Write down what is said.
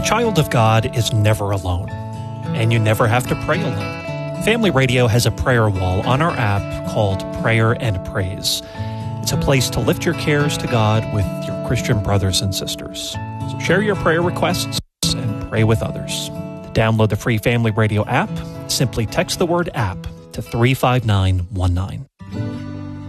A child of God is never alone, and you never have to pray alone. Family Radio has a prayer wall on our app called Prayer and Praise. It's a place to lift your cares to God with your Christian brothers and sisters. So share your prayer requests and pray with others. To download the free Family Radio app, simply text the word app to 35919.